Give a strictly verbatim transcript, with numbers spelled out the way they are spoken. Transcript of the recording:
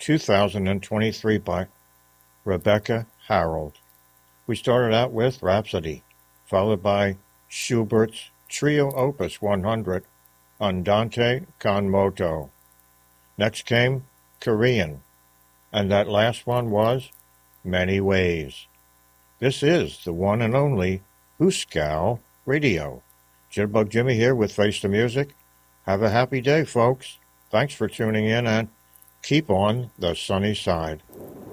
two thousand twenty-three by Rebecca Harold. We started out with Rhapsody, followed by Schubert's Trio Opus one hundred, Andante con moto. Next came Korean, and that last one was Many Ways. This is the one and only Hooskow Radio. Jitterbug Jimmy here with Face the Music. Have a happy day, folks. Thanks for tuning in, and keep on the sunny side.